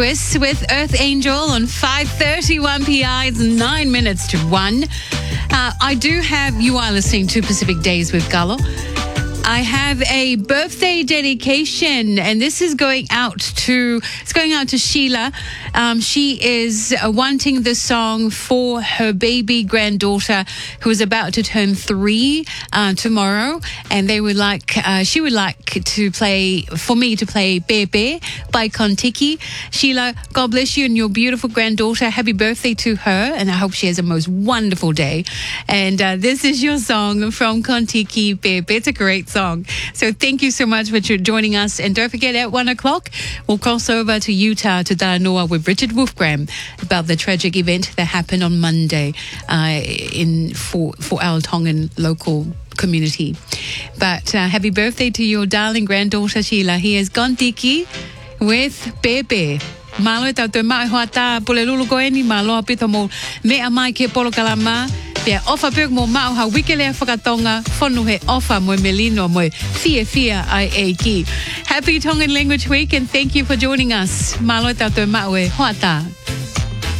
With Earth Angel on 5:31 PI. It's 9 minutes to 1. You are listening to Pacific Days with Gallo. I have a birthday dedication, and this is going out to Sheila. She is wanting the song for her baby granddaughter who is about to turn 3 tomorrow, and she would like to play Bebe by Kontiki. Sheila, God bless you and your beautiful granddaughter. Happy birthday to her, and I hope she has a most wonderful day. And this is your song from Kontiki, Bebe. It's a great song. So thank you so much for joining us. And don't forget, at 1 o'clock, we'll cross over to Utah, to Dalanoa, with Richard Wolfgram about the tragic event that happened on Monday for our Tongan local community. But happy birthday to your darling granddaughter, Sheila. Here's Kontiki with Bebe. Malo e tau te mai hoata pole lulu ko eni malo pito mo mea mai ke polo kalama pe ofa pe mo mau ha wikele whakatonga whonu he ofa mo melino mo fia ai eiki. Happy Tongan Language Week, and thank you for joining us. Malo e tau te mau e hoata.